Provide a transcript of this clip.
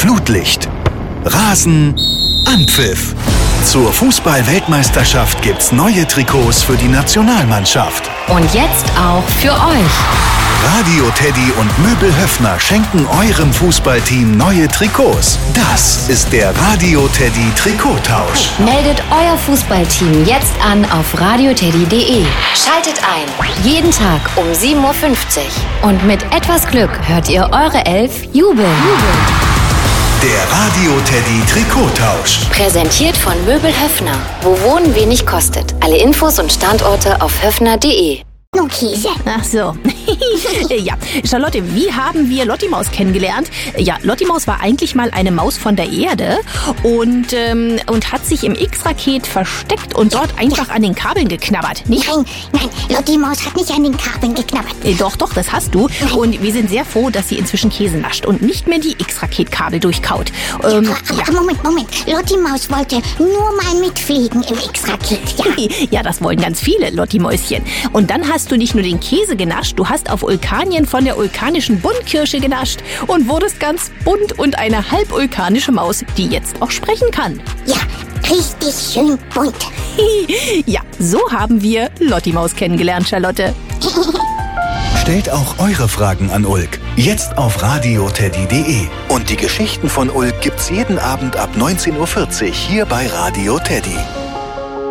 Flutlicht, Rasen, Anpfiff. Zur Fußball-Weltmeisterschaft gibt's neue Trikots für die Nationalmannschaft. Und jetzt auch für euch. Radio Teddy und Möbel Höffner schenken eurem Fußballteam neue Trikots. Das ist der Radio Teddy Trikottausch. Meldet euer Fußballteam jetzt an auf radioteddy.de. Schaltet ein. Jeden Tag um 7.50 Uhr. Und mit etwas Glück hört ihr eure Elf jubeln. Der Radio Teddy Trikottausch. Präsentiert von Möbel Höffner. Wo Wohnen wenig kostet. Alle Infos und Standorte auf höffner.de. Nun Käse. Ach so. Ja, Charlotte, wie haben wir Lotti Maus kennengelernt? Ja, Lotti Maus war eigentlich mal eine Maus von der Erde und hat sich im X-Raket versteckt und dort einfach an den Kabeln geknabbert, nicht? Nein, Lotti Maus hat nicht an den Kabeln geknabbert. Doch, das hast du. Und wir sind sehr froh, dass sie inzwischen Käse nascht und nicht mehr die X-Raket-Kabel durchkaut. Aber Moment. Lotti Maus wollte nur mal mitfliegen im X-Raket, ja. Ja, das wollen ganz viele Lotti-Mäuschen. Und dann hast du nicht nur den Käse genascht, du hast auf Ulkanien von der vulkanischen Buntkirsche genascht und wurdest ganz bunt und eine halbvulkanische Maus, die jetzt auch sprechen kann. Ja, richtig schön bunt. Ja, so haben wir Lotti Maus kennengelernt, Charlotte. Stellt auch eure Fragen an Ulk. Jetzt auf radioteddy.de. Und die Geschichten von Ulk gibt's jeden Abend ab 19.40 Uhr hier bei Radio Teddy.